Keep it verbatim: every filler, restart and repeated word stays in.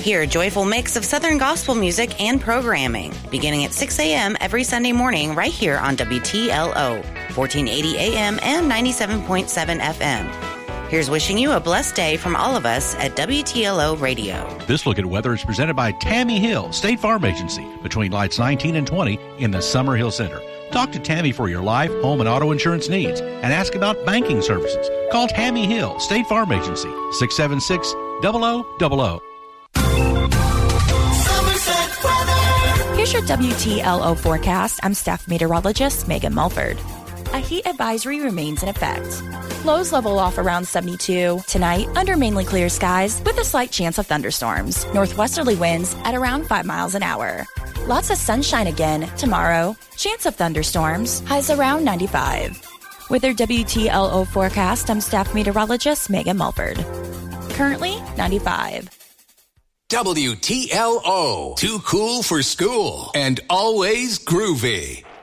Hear a joyful mix of Southern gospel music and programming, beginning at six a.m. every Sunday morning right here on W T L O, fourteen eighty A M and ninety-seven point seven F M. Here's wishing you a blessed day from all of us at W T L O Radio. This Look at Weather is presented by Tammy Hill, State Farm Agency, between lights nineteen and twenty in the Summer Hill Center. Talk to Tammy for your life, home, and auto insurance needs and ask about banking services. Call Tammy Hill, State Farm Agency, six seven six, zero zero zero zero. Here's your W T L O forecast. I'm staff meteorologist Megan Mulford. A heat advisory remains in effect. Lows level off around seventy-two. Tonight, under mainly clear skies with a slight chance of thunderstorms. Northwesterly winds at around five miles an hour. Lots of sunshine again tomorrow. Chance of thunderstorms. Highs around ninety-five. With your W T L O forecast, I'm staff meteorologist Megan Mulford. Currently, ninety-five. W T L O. Too cool for school and always groovy.